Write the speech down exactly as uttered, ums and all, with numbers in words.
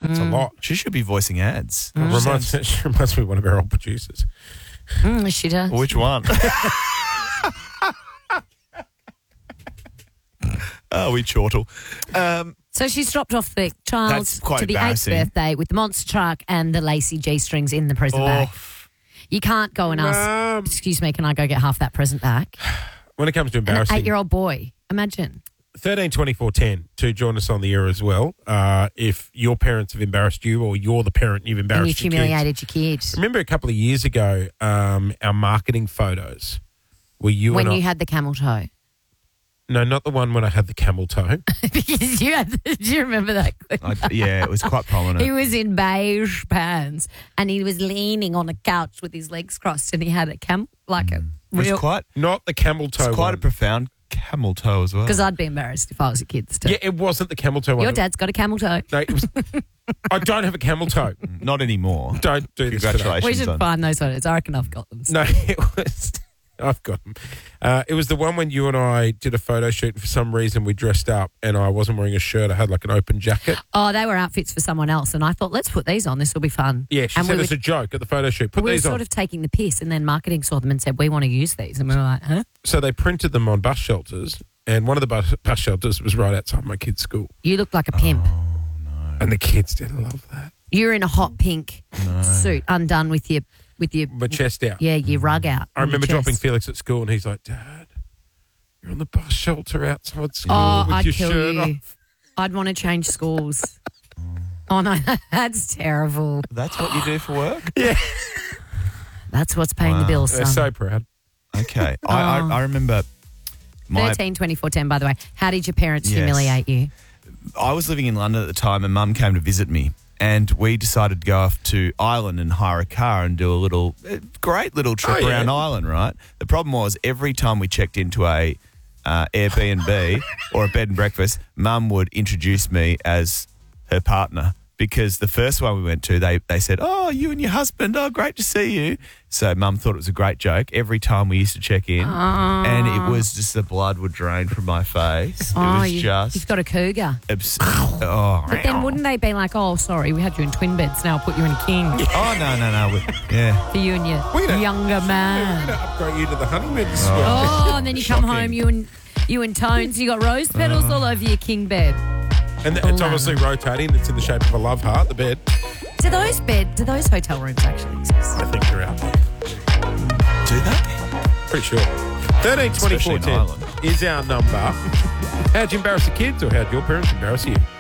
That's mm. a lot. She should be voicing ads. Mm. It reminds, she reminds me of one of our old producers. Mm, she does. Which one? Oh, we chortle. Um, so she's dropped off the child to the eighth birthday with the monster truck and the lacy G-strings in the present oh. bag. You can't go and ask, um, excuse me, can I go get half that present back? When it comes to embarrassing. An eight-year-old boy, imagine. thirteen twenty-four ten to join us on the air as well. Uh, if your parents have embarrassed you or you're the parent and you've embarrassed and you've your humiliated kids. your kids. Remember a couple of years ago, um, our marketing photos were you when and you I, had the camel toe. No, not the one when I had the camel toe. Because you had, the, do you remember that clip? I, yeah, it was quite prominent. He was in beige pants and he was leaning on a couch with his legs crossed and he had a camel, like mm. a real... It was quite... Not the camel toe It's quite one. a profound camel toe as well. Because I'd be embarrassed if I was a kid still. Yeah, it wasn't the camel toe one. Your dad's got a camel toe. No, it was... I don't have a camel toe. Not anymore. Don't do this Congratulations. We should on... find those photos. I reckon I've got them. No, it was... I've got them. Uh, it was the one when you and I did a photo shoot and for some reason we dressed up and I wasn't wearing a shirt. I had like an open jacket. Oh, they were outfits for someone else and I thought, let's put these on. This will be fun. Yeah, she and said we it's were, a joke at the photo shoot. Put we these were on. sort of taking the piss and then marketing saw them and said, we want to use these. And we were like, huh? So they printed them on bus shelters and one of the bus, bus shelters was right outside my kid's school. You looked like a pimp. Oh, no. And the kids didn't love that. You're in a hot pink no. suit, undone with your... With your my chest out. Yeah, your rug out. I remember dropping Felix at school and he's like, Dad, you're on the bus shelter outside school oh, with I'd your kill shirt you. off. I'd want to change schools. Oh, no, that's terrible. That's what you do for work? Yeah. That's what's paying wow. the bills, son. They're so proud. Okay. I, I, I remember... My, thirteen twenty-four ten, by the way. How did your parents yes. humiliate you? I was living in London at the time and Mum came to visit me. And we decided to go off to Ireland and hire a car and do a little, a great little trip oh, yeah. around Ireland, right? The problem was every time we checked into a uh, Airbnb or a bed and breakfast, Mum would introduce me as her partner because the first one we went to, they, they said, oh, you and your husband, oh, great to see you. So Mum thought it was a great joke every time we used to check in. Oh. And it was just the blood would drain from my face. Oh, it was you, just... You've got a cougar. Abs- oh. But then wouldn't they be like, oh, sorry, we had you in twin beds, now I'll put you in a king. Oh, no, no, no. We, yeah. For you and your gonna, younger man. We're going to upgrade you to the honeymoon. Oh, oh and then you Shocking. come home, you and you and Tones, you got rose petals Oh. all over your king bed. And it's Oh, obviously rotating. It's in the shape of a love heart, the bed. Do those bed, do those hotel rooms actually exist? I think they're out there. Do they? Pretty sure. thirteen twenty-four ten Especially in Ireland. is our number. How'd you embarrass the kids or how'd your parents embarrass you?